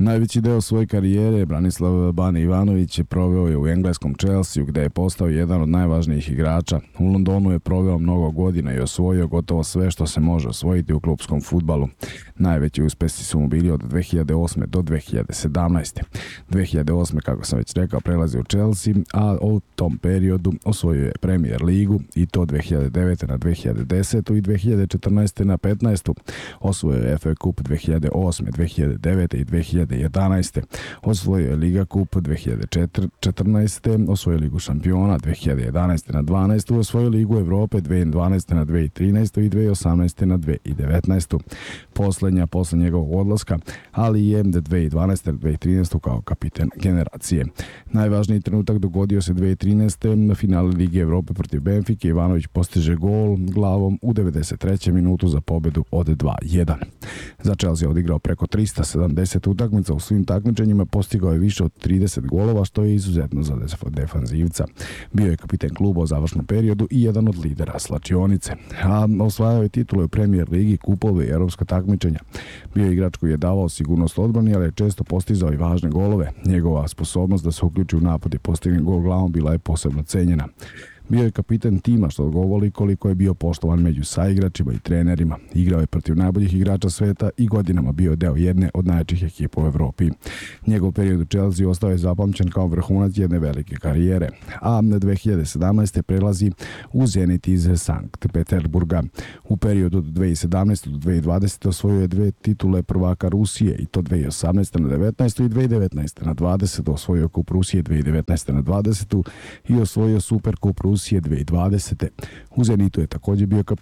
Najveći deo svoje karijere Branislav Bane Ivanović je proveo je u engleskom Chelsea, gde je postao jedan od najvažnijih igrača. U Londonu je proveo mnogo godina i osvojio gotovo sve što se može osvojiti u klupskom fudbalu. Najveći uspesi su mu bili od 2008. do 2017. 2008. kako sam već rekao, prelazi u Chelsea, a u tom periodu osvojio je Premier ligu i to 2009. na 2010. i 2014. na 15. Osvojio je FA Cup 2008., 2009. i 2011. Osvojio je Liga Kup 2014. Osvojio Ligu šampiona 2011. na 12. Osvojio Ligu Evrope 2012. na 2013. i 2018. na 2019. Posle njegovog odlaska, ali je 2012. na 2013. kao kapiten generacije. Najvažniji trenutak dogodio se 2013. na finale Lige Evrope protiv Benfike. Ivanović postiže gol glavom u 93. minutu za pobedu od 2-1. Za Chelsea je odigrao preko 370 utakmica u svim takmičenjima, postigao je više od 30 golova, što je izuzetno za defanzivca. Bio je kapiten kluba u završnom periodu i jedan od lidera slačionice. A osvajao je titule u Premier ligi, kupove i europska takmičenja. Bio je igrač koji je davao sigurnost odbrani, ali je često postizao i važne golove. Njegova sposobnost da se uključi u napad i postigne gol glavom bila je posebno cenjena. Bio je kapiten tima, što govori koliko je bio poštovan među saigračima i trenerima. Igrao je protiv najboljih igrača sveta i godinama bio deo jedne od najjačih ekipa u Evropi. Njegov period u Chelsea ostao je zapamćen kao vrhunac jedne velike karijere, a 2017. prelazi u Zenit iz Sankt Peterburga. U periodu od 2017. do 2020. osvojio je 2 titule prvaka Rusije, i to 2018. na 19. i 2019. na 20. Osvojio Kup Rusije 2019. na 20. i osvojio Super Kup Rusije 2020. U Zenitu je također bio